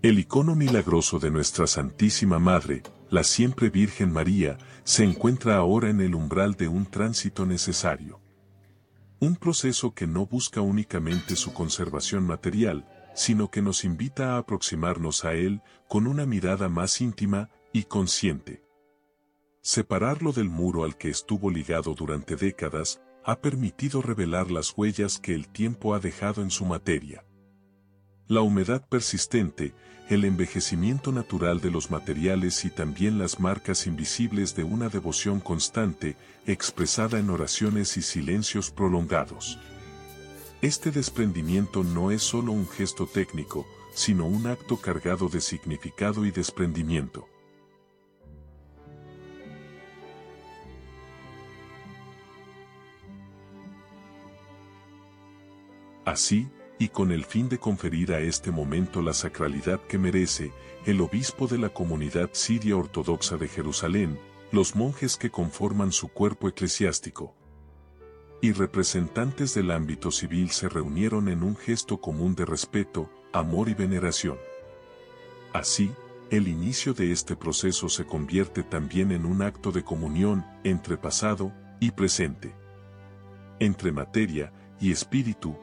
El icono milagroso de nuestra Santísima Madre, la siempre Virgen María, se encuentra ahora en el umbral de un tránsito necesario. Un proceso que no busca únicamente su conservación material, sino que nos invita a aproximarnos a Él con una mirada más íntima y consciente. Separarlo del muro al que estuvo ligado durante décadas, ha permitido revelar las huellas que el tiempo ha dejado en su materia. La humedad persistente, el envejecimiento natural de los materiales y también las marcas invisibles de una devoción constante, expresada en oraciones y silencios prolongados. Este desprendimiento no es solo un gesto técnico, sino un acto cargado de significado y desprendimiento. Así, y con el fin de conferir a este momento la sacralidad que merece, el obispo de la comunidad siria ortodoxa de Jerusalén, los monjes que conforman su cuerpo eclesiástico y representantes del ámbito civil se reunieron en un gesto común de respeto, amor y veneración. Así, el inicio de este proceso se convierte también en un acto de comunión entre pasado y presente, entre materia y espíritu,